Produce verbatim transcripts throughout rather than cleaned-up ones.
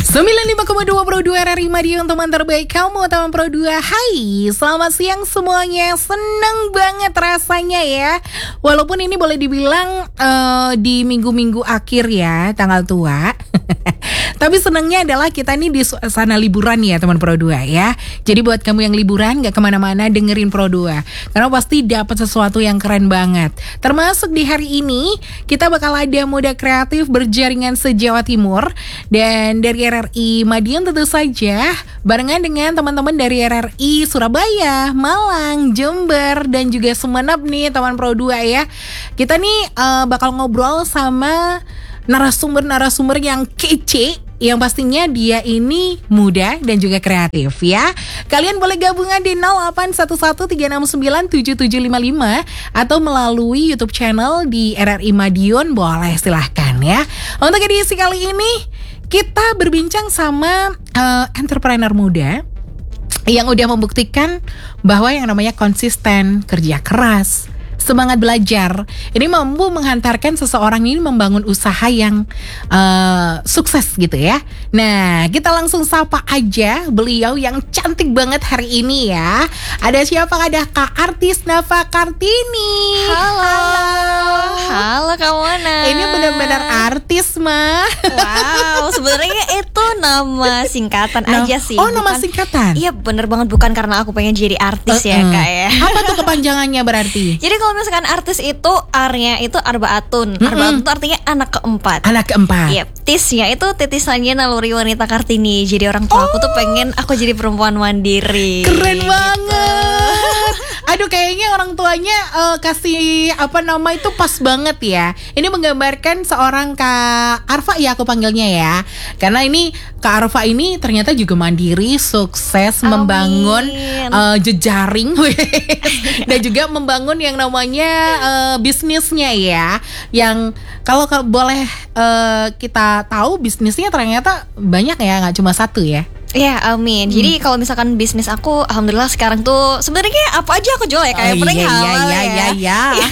sembilan puluh lima koma dua Pro dua R R I Madiun, teman terbaik kamu, teman Pro dua. Hai, selamat siang semuanya. Seneng banget rasanya ya. Walaupun ini boleh dibilang uh, di minggu-minggu akhir ya, tanggal tua. Tapi senangnya adalah kita nih di suasana liburan ya teman Pro dua ya. Jadi buat kamu yang liburan gak kemana-mana, dengerin Pro dua, karena pasti dapat sesuatu yang keren banget. Termasuk di hari ini kita bakal ada Muda Kreatif Berjaringan se-Jawa Timur. Dan dari R R I Madiun tentu saja barengan dengan teman-teman dari R R I Surabaya, Malang, Jember, dan juga Sumeneb nih teman Pro dua ya. Kita nih uh, bakal ngobrol sama narasumber-narasumber yang kece, yang pastinya dia ini muda dan juga kreatif ya. Kalian boleh gabungan di nol delapan satu satu tiga enam sembilan tujuh tujuh lima lima atau melalui YouTube channel di R R I Madiun, boleh silahkan ya. Untuk edisi kali ini kita berbincang sama uh, entrepreneur muda yang udah membuktikan bahwa yang namanya konsisten, kerja keras, semangat belajar ini mampu menghantarkan seseorang ini membangun usaha yang uh, sukses gitu ya. Nah, kita langsung sapa aja beliau yang cantik banget hari ini ya. Ada siapa? Ada Kak Artis Nafa Kartini. Halo. Halo, Halo Kak Mona. Ini benar-benar artis mah. Wow, sebenarnya itu nama singkatan nah, aja sih. Oh, nama bukan, singkatan. Iya, bener banget, bukan karena aku pengen jadi artis uh-uh. ya Kak ya. Apa tuh kepanjangannya berarti? Jadi kalau misalkan artis itu R-nya itu Arbaatun. Mm-hmm. Arbaatun itu artinya anak keempat. Anak keempat. Iya, Tis-nya itu titisannya naluri wanita Kartini. Jadi orang tua oh. aku tuh pengen aku jadi perempuan mandiri. Keren gitu banget. Aduh, kayaknya orang tuanya uh, kasih apa nama itu pas banget ya. Ini menggambarkan seorang Kak Arfa ya, aku panggilnya ya. Karena ini Kak Arfa ini ternyata juga mandiri, sukses, Amin. membangun uh, jejaring dan juga membangun yang namanya uh, bisnisnya ya. Yang kalau boleh uh, kita tahu bisnisnya ternyata banyak ya, nggak cuma satu ya. Ya, amin. Hmm. Jadi kalau misalkan bisnis aku, alhamdulillah sekarang tuh sebenarnya apa aja aku jual ya, kayak oh, pernah iya, halal iya, ya. Iya, iya, iya.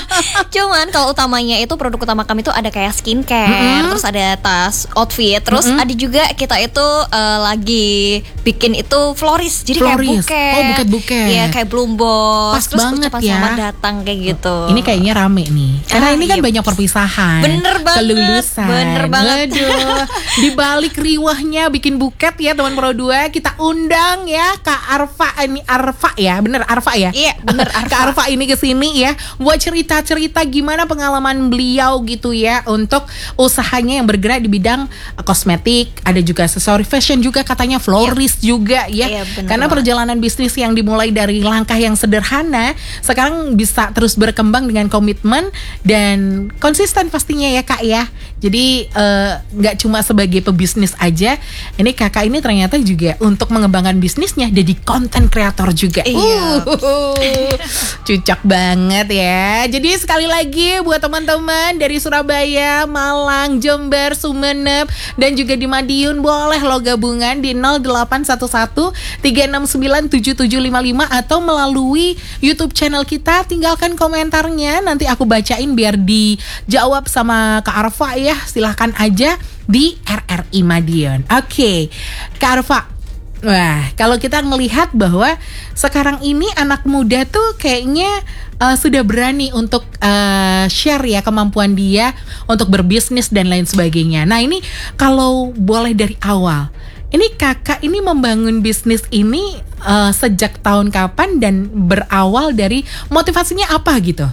Cuman kalau utamanya itu produk utama kami itu ada kayak skincare, mm-hmm. terus ada tas, outfit, terus mm-hmm. ada juga kita itu uh, lagi bikin itu florist. Jadi florist. kayak buket. Oh, buket-buket. Iya, kayak bloom box. Pas terus banget ucapan ya. selamat datang kayak gitu. Ini kayaknya rame nih. Karena ah, ini kan iya. banyak perpisahan. Bener banget. Kelulusan. Bener banget. Waduh. Di balik riwahnya bikin buket ya teman Pro dua, kita undang ya Kak Arfa. Ini Arfa ya, bener Arfa ya? Iya, bener Arfa. Kak Arfa ini kesini ya buat cerita-cerita gimana pengalaman beliau gitu ya untuk usahanya yang bergerak di bidang kosmetik, ada juga aksesoris fashion juga, katanya florist iya. juga ya. Iya, karena banget. Perjalanan bisnis yang dimulai dari langkah yang sederhana sekarang bisa terus berkembang dengan komitmen dan konsisten pastinya ya Kak ya. Jadi nggak uh, cuma sebagai pebisnis aja, ini kakak ini ternyata juga untuk mengembangkan bisnisnya jadi konten kreator juga. Iya. Uh, Cucok banget ya. Jadi sekali lagi buat teman-teman dari Surabaya, Malang, Jember, Sumeneb, dan juga di Madiun, boleh lo gabungan di nol delapan satu satu tiga enam sembilan tujuh tujuh lima lima atau melalui YouTube channel kita. Tinggalkan komentarnya, nanti aku bacain biar dijawab sama Kak Arfa ya. Silahkan aja di R R I Madiun. Oke, okay. Kak Arfa. Wah, kalau kita melihat bahwa sekarang ini anak muda tuh kayaknya uh, sudah berani untuk uh, share ya kemampuan dia untuk berbisnis dan lain sebagainya. Nah, ini kalau boleh dari awal, ini kakak ini membangun bisnis ini uh, sejak tahun kapan dan berawal dari motivasinya apa gitu?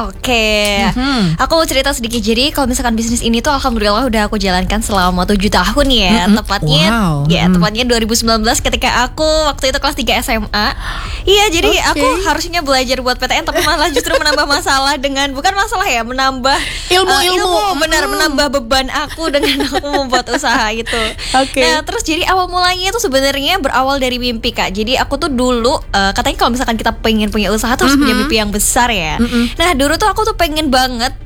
Oke, mm-hmm. aku mau cerita sedikit. Jadi kalau misalkan bisnis ini tuh alhamdulillah udah aku jalankan selama tujuh tahun ya. Mm-hmm. Tepatnya wow. ya mm. tepatnya dua ribu sembilan belas ketika aku waktu itu kelas tiga S M A. Iya, jadi okay. aku harusnya belajar buat P T N tapi malah justru menambah masalah dengan, bukan masalah ya, menambah ilmu-ilmu uh, ilmu, benar mm. menambah beban aku dengan aku membuat usaha itu. Okay. Nah, terus jadi awal mulanya itu sebenarnya berawal dari mimpi Kak. Jadi aku tuh dulu uh, katanya kalau misalkan kita pengen punya usaha tuh harus mm-hmm. punya mimpi yang besar ya. Mm-hmm. Nah, dulu tuh aku tuh pengen banget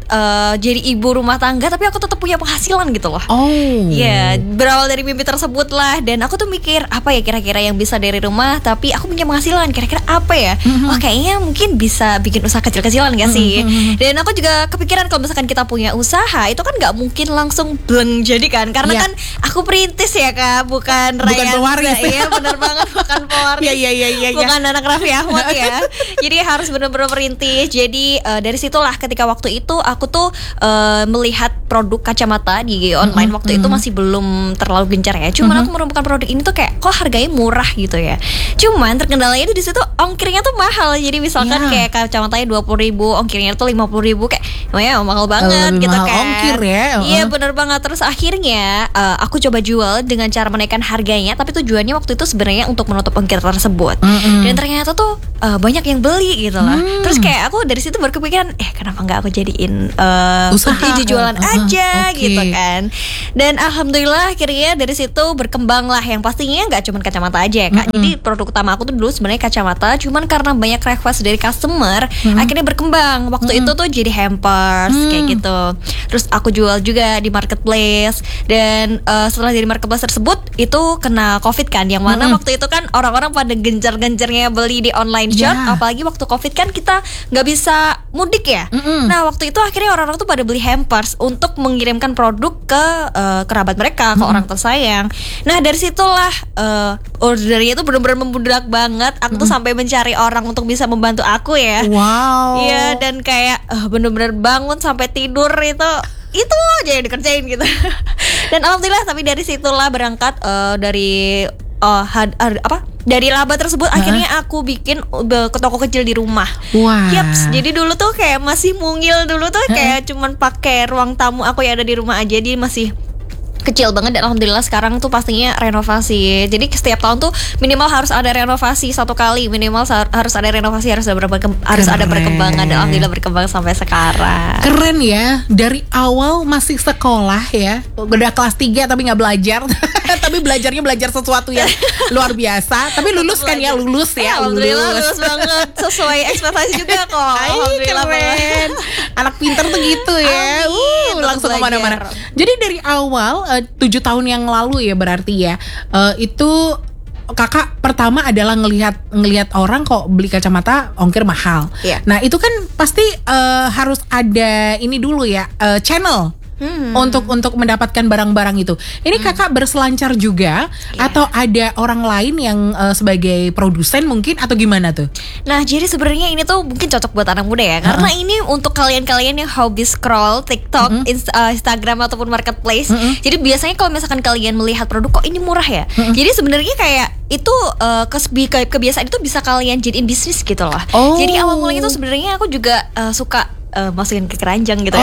uh, jadi ibu rumah tangga, tapi aku tetap punya penghasilan gitu loh. Oh. Ya, berawal dari mimpi tersebut lah. Dan aku tuh mikir, apa ya kira-kira yang bisa dari rumah tapi aku punya penghasilan, kira-kira apa ya? Mm-hmm. Oh kayaknya mungkin bisa bikin usaha kecil-kecilan gak sih? Mm-hmm. Dan aku juga kepikiran kalau misalkan kita punya usaha, itu kan gak mungkin langsung bleng jadi kan. Karena yeah. kan aku perintis ya Kak, bukan Bukan pewaris. Iya benar banget, bukan pewaris. Iya iya iya. Bukan anak Raffi Ahmad ya. Jadi harus benar-benar merintis. Jadi uh, dari situlah ketika waktu itu aku tuh uh, melihat produk kacamata di online. Mm-hmm. Waktu itu masih belum terlalu gencar ya. Cuman mm-hmm. aku menemukan produk ini tuh kayak kok harganya murah gitu ya. Cuman terkendalanya itu di situ ongkirnya tuh mahal. Jadi misalkan yeah. kayak kacamatanya dua puluh ribu, ongkirnya tuh lima puluh ribu, kayak ya mahal banget uh, gitu mahal kan. Ongkir ya. Uh-huh. Iya benar banget. Terus akhirnya uh, aku coba jual dengan cara menaikkan harganya, tapi tujuannya waktu itu sebenarnya untuk menutup ongkir tersebut. Mm-hmm. Dan ternyata tuh uh, banyak yang beli gitu lah. Mm. Terus kayak aku dari situ berkepikiran, eh kenapa nggak aku jadiin uh, usaha jualan uh-huh. aja okay. gitu kan. Dan alhamdulillah akhirnya dari situ berkembang lah. Yang pastinya nggak cuma kacamata aja ya Kak. Mm-hmm. Jadi produk utama aku tuh dulu sebenarnya kacamata, cuman karena banyak request dari customer, mm-hmm. akhirnya berkembang. Waktu mm-hmm. itu tuh jadi hampers mm. kayak gitu. Terus aku jual juga di marketplace. Dan uh, setelah dari marketplace tersebut itu kena COVID kan, yang mana mm-hmm. waktu itu kan orang-orang pada gencar-gencarnya beli di online shop, yeah. apalagi waktu COVID kan kita nggak bisa mudik ya. Mm-hmm. Nah waktu itu akhirnya orang-orang tuh pada beli hampers untuk mengirimkan produk ke uh, kerabat mereka, mm-hmm. ke orang tersayang. Nah dari situlah uh, ordernya tuh benar-benar membludak banget. Aku mm-hmm. tuh sampai mencari orang untuk bisa membantu aku ya. Wow. Iya, dan kayak uh, benar-benar bangun sampai tidur itu itu aja yang dikerjain gitu. Dan alhamdulillah tapi dari situlah berangkat uh, dari uh, had, uh, apa dari laba tersebut, uh-huh. akhirnya aku bikin uh, ke toko kecil di rumah. Wah. Yaps, jadi dulu tuh kayak masih mungil dulu tuh, uh-huh. kayak cuman pakai ruang tamu aku yang ada di rumah aja, jadi masih kecil banget. Dan alhamdulillah sekarang tuh pastinya renovasi. Jadi setiap tahun tuh minimal harus ada renovasi satu kali, minimal harus ada renovasi, harus ada berkembang, harus ada perkembangan. Dan alhamdulillah berkembang sampai sekarang. Keren ya, dari awal masih sekolah ya, udah kelas tiga tapi nggak belajar. Tapi belajarnya belajar sesuatu yang luar biasa. Tapi lulus kan ya, lulus ya, alhamdulillah lulus, lulus banget sesuai ekspektasi juga kok. Alhamdulillah keren. Anak pinter tuh gitu ya. Amin, uh, langsung kemana-mana. Jadi dari awal uh, tujuh tahun yang lalu ya berarti ya, uh, itu kakak pertama adalah ngelihat ngelihat orang kok beli kacamata ongkir mahal. Yeah. Nah itu kan pasti uh, harus ada ini dulu ya, uh, channel. Hmm. Untuk untuk mendapatkan barang-barang itu. Ini hmm. kakak berselancar juga, yeah. atau ada orang lain yang uh, sebagai produsen mungkin, atau gimana tuh? Nah jadi sebenarnya ini tuh mungkin cocok buat anak muda ya, uh-uh. karena ini untuk kalian-kalian yang hobi scroll TikTok, uh-uh. inst- uh, Instagram ataupun marketplace. Uh-uh. Jadi biasanya kalau misalkan kalian melihat produk kok ini murah ya, uh-uh. jadi sebenarnya kayak itu uh, kesbi- kebiasaan itu bisa kalian jadiin bisnis gitu loh. Oh. Jadi awal mulanya itu sebenarnya aku juga uh, suka Uh, masukin ke keranjang gitu. Oh,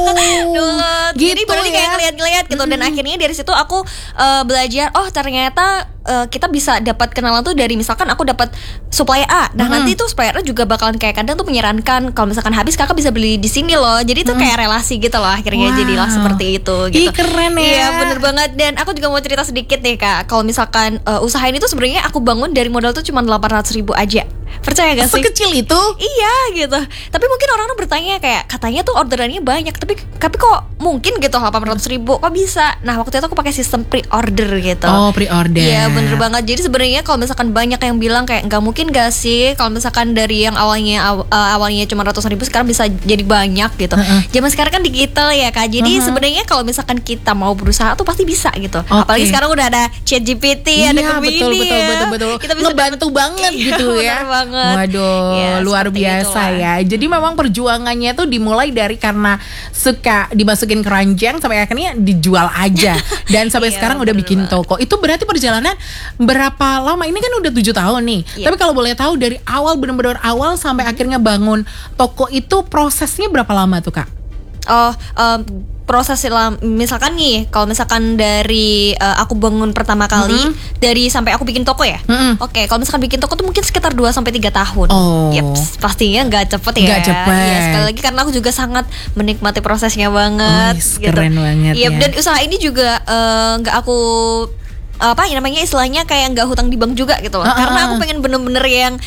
Duh, gitu jadi berarti ya? Kayak ngeliat-ngeliat gitu. Mm-hmm. Dan akhirnya dari situ aku uh, belajar, oh ternyata uh, kita bisa dapat kenalan tuh dari misalkan aku dapat supplier A. Nah mm-hmm. nanti tuh supplier A juga bakalan kayak kadang tuh menyarankan kalau misalkan habis kakak bisa beli di sini loh. Jadi tuh mm-hmm. kayak relasi gitu loh. Akhirnya wow. jadilah seperti itu gitu. Ih, keren ya. Iya bener banget. Dan aku juga mau cerita sedikit nih Kak. Kalau misalkan uh, usaha ini tuh sebenarnya aku bangun dari modal tuh cuma delapan ratus ribu aja. Percaya gak sih? Sekecil itu? Iya gitu. Tapi mungkin orang-orang bertanya kayak, katanya tuh orderannya banyak, tapi tapi kok mungkin gitu delapan ratus ribu kok bisa? Nah waktu itu aku pakai sistem pre-order gitu. Oh pre-order. Iya bener banget. Jadi sebenarnya kalau misalkan banyak yang bilang kayak nggak mungkin gak sih kalau misalkan dari yang awalnya aw, uh, awalnya cuma ratusan ribu sekarang bisa jadi banyak gitu. Uh-uh. Zaman sekarang kan digital ya Kak. Jadi uh-huh. sebenarnya kalau misalkan kita mau berusaha tuh pasti bisa gitu. Okay. Apalagi sekarang udah ada Chat G P T, iya, ada Gemini betul, betul, ya. betul, betul, betul. Kita bisa ngebantu dapet, banget iya, gitu ya. Banget. Waduh, ya, luar biasa ya. Jadi memang perjuangannya tuh dimulai dari karena suka dimasukin keranjang sampai akhirnya dijual aja. Dan sampai iya, sekarang udah bikin banget. Toko. Itu berarti perjalanan berapa lama? Ini kan udah tujuh tahun nih. Iya. Tapi kalau boleh tahu dari awal benar-benar awal sampai hmm. akhirnya bangun toko itu prosesnya berapa lama tuh Kak? Oh, um, proses misalkan nih, kalau misalkan dari uh, aku bangun pertama kali mm-hmm. dari sampai aku bikin toko ya. Mm-hmm. Oke, okay, kalau misalkan bikin toko tuh mungkin sekitar dua sampai tiga tahun. Oh. Yeps, pastinya nggak cepet ya. Nggak cepet. Ya, sekali lagi karena aku juga sangat menikmati prosesnya banget. Oh, gitu. Keren banget ya. ya. Dan usaha ini juga nggak uh, aku apa namanya istilahnya kayak nggak hutang di bank juga gitu. Uh-uh. Karena aku pengen bener-bener yang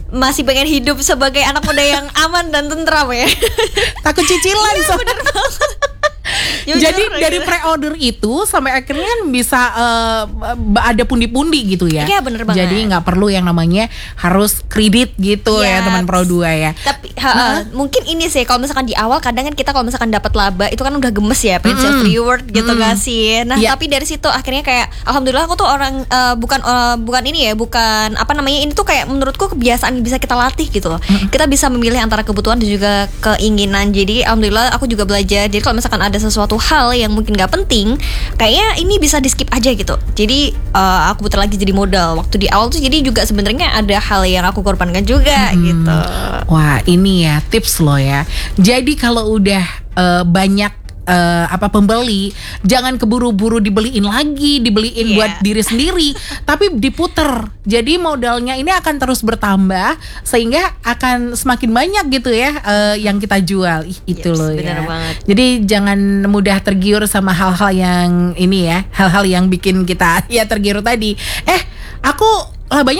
masih pengen hidup sebagai anak muda yang aman dan tentram ya. Takut cicilan. Iya, so. bener banget. Jujur, Jadi gitu. dari pre-order itu sampai akhirnya kan bisa uh, ada pundi-pundi gitu ya. Iya bener banget. Jadi nggak perlu yang namanya harus kredit gitu ya Yes. teman Pro dua ya. Tapi ha, ha, mungkin ini sih kalau misalkan di awal kadang kan kita kalau misalkan dapat laba itu kan udah gemes ya, pengen self reward gitu Mm-mm. gak sih. Nah Yeah. tapi dari situ akhirnya kayak alhamdulillah aku tuh orang uh, bukan uh, bukan ini ya, bukan apa namanya, ini tuh kayak menurutku kebiasaan yang bisa kita latih gitu loh. Kita bisa memilih antara kebutuhan dan juga keinginan. Jadi alhamdulillah aku juga belajar. Jadi kalau misalkan ada sesuatu hal yang mungkin gak penting, kayaknya ini bisa di skip aja gitu. Jadi uh, aku putar lagi jadi modal waktu di awal tuh. Jadi juga sebenarnya ada hal yang aku korbankan juga Hmm. gitu. Wah ini ya tips lo ya. Jadi kalau udah uh, banyak uh, apa pembeli, jangan keburu-buru dibeliin lagi, dibeliin Iya. buat diri sendiri, tapi diputer. Jadi modalnya ini akan terus bertambah sehingga akan semakin banyak gitu ya uh, yang kita jual. Ih, itu Yes, loh bener ya. banget. Jadi jangan mudah tergiur sama hal-hal yang ini ya, hal-hal yang bikin kita ya tergiur tadi. Eh, aku labanya